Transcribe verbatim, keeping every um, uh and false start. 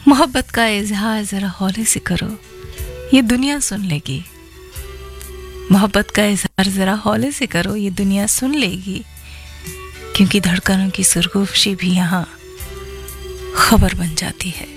मोहब्बत का इजहार जरा हौले से करो, ये दुनिया सुन लेगी। मोहब्बत का इजहार जरा हौले से करो, ये दुनिया सुन लेगी। क्योंकि धड़कनों की सुरगुफशी भी यहाँ खबर बन जाती है।